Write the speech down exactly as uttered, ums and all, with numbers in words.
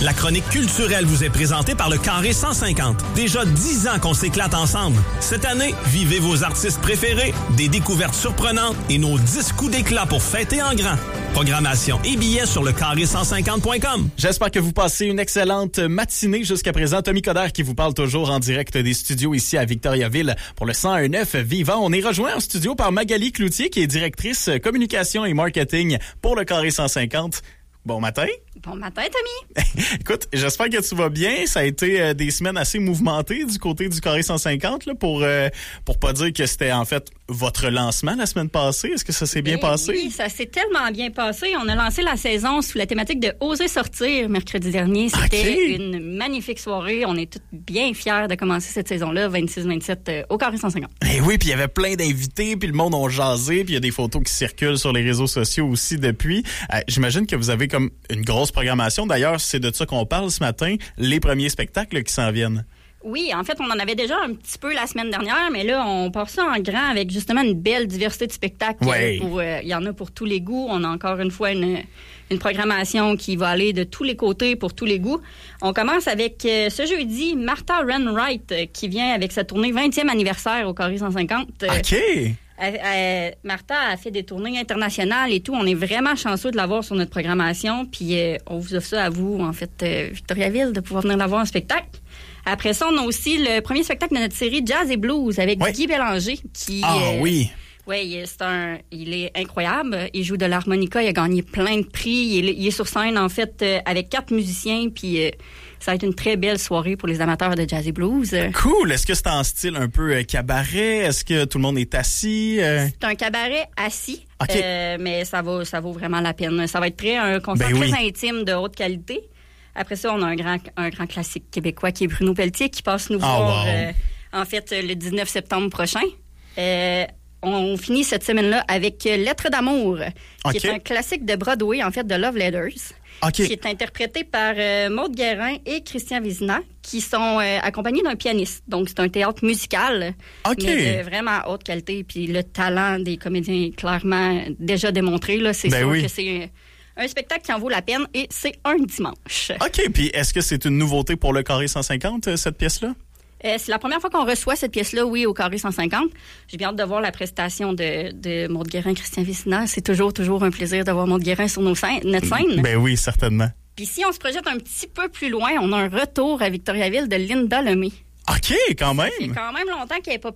La chronique culturelle vous est présentée par le Carré cent cinquante. Déjà dix ans qu'on s'éclate ensemble. Cette année, vivez vos artistes préférés, des découvertes surprenantes et nos dix coups d'éclat pour fêter en grand. Programmation et billets sur le carré cent cinquante point com. J'espère que vous passez une excellente matinée jusqu'à présent. Tommy Coderre qui vous parle toujours en direct des studios ici à Victoriaville pour le cent un neuf Vivant. On est rejoint en studio par Magali Cloutier qui est directrice communication et marketing pour le Carré cent cinquante. Bon matin. Bon matin, Tommy. Écoute, j'espère que tu vas bien. Ça a été euh, des semaines assez mouvementées du côté du Carré cent cinquante là, pour euh, pour pas dire que c'était en fait votre lancement la semaine passée. Est-ce que ça s'est bien bien passé? Oui, ça s'est tellement bien passé. On a lancé la saison sous la thématique de Oser sortir mercredi dernier. C'était okay. une magnifique soirée. On est tous bien fiers de commencer cette saison-là, vingt-six vingt-sept, euh, au Carré cent cinquante. Eh oui, puis il y avait plein d'invités, puis le monde a jasé, puis il y a des photos qui circulent sur les réseaux sociaux aussi depuis. Euh, j'imagine que vous avez comme une grosse programmation. D'ailleurs, c'est de ça qu'on parle ce matin, les premiers spectacles qui s'en viennent. Oui, en fait, on en avait déjà un petit peu la semaine dernière, mais là, on part ça en grand avec justement une belle diversité de spectacles. Ouais. Pour, euh, il y en a pour tous les goûts. On a encore une fois une, une programmation qui va aller de tous les côtés pour tous les goûts. On commence avec euh, ce jeudi, Martha Renwright euh, qui vient avec sa tournée vingtième anniversaire au Carré cent cinquante. Euh, OK! Elle, elle, Martha a fait des tournées internationales et tout. On est vraiment chanceux de l'avoir sur notre programmation. Puis euh, on vous offre ça à vous, en fait, euh, Victoriaville, de pouvoir venir la voir en spectacle. Après ça, on a aussi le premier spectacle de notre série Jazz et Blues avec ouais. Guy Bélanger. Qui, ah euh, oui! Oui, c'est un, il est incroyable. Il joue de l'harmonica. Il a gagné plein de prix. Il est, il est sur scène, en fait, euh, avec quatre musiciens. Puis euh, ça va être une très belle soirée pour les amateurs de jazz et blues. Cool! Est-ce que c'est en style un peu euh, cabaret? Est-ce que tout le monde est assis? Euh... C'est un cabaret assis, okay. euh, mais ça vaut, ça vaut vraiment la peine. Ça va être très un concert ben oui. très intime, de haute qualité. Après ça, on a un grand, un grand classique québécois qui est Bruno Pelletier qui passe nous oh, voir, wow. euh, en fait, le dix-neuf septembre prochain. Euh, on finit cette semaine-là avec Lettres d'amour, qui okay. est un classique de Broadway, en fait, de Love Letters, okay. qui est interprété par euh, Maude Guérin et Christian Vézina, qui sont euh, accompagnés d'un pianiste. Donc, c'est un théâtre musical, okay. mais de vraiment haute qualité. Puis le talent des comédiens est clairement déjà démontré. Là. C'est ben sûr oui. que c'est un spectacle qui en vaut la peine et c'est un dimanche. OK. Puis est-ce que c'est une nouveauté pour le Carré cent cinquante, cette pièce-là? Euh, c'est la première fois qu'on reçoit cette pièce-là, oui, au Carré cent cinquante. J'ai bien hâte de voir la prestation de, de Maude Guérin et Christian Vézina. C'est toujours, toujours un plaisir de voir Maude Guérin sur nos scènes, notre scène. Ben oui, certainement. Puis si on se projette un petit peu plus loin, on a un retour à Victoriaville de Linda Lemay. OK, quand même! Ça fait quand même longtemps qu'elle n'est pas